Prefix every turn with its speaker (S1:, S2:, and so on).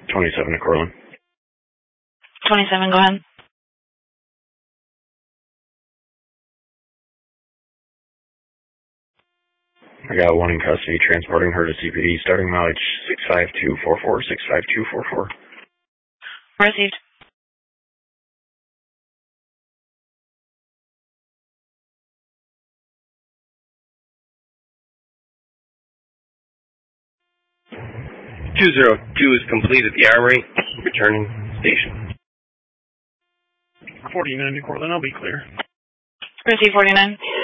S1: 27 to Cortland.
S2: 27, go ahead.
S1: I got one in custody, transporting her to CPD, starting mileage 65244, 65244.
S2: Received.
S3: .202 is complete at the Armory, returning station.
S4: 49 to Cortland, I'll be clear.
S2: Receive 49.